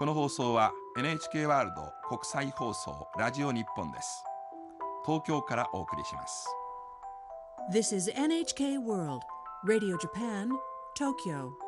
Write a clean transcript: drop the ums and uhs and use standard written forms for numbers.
この放送は NHK ワールド国際放送ラジオ日本です。東京からお送りします。 This is NHK World Radio Japan, Tokyo.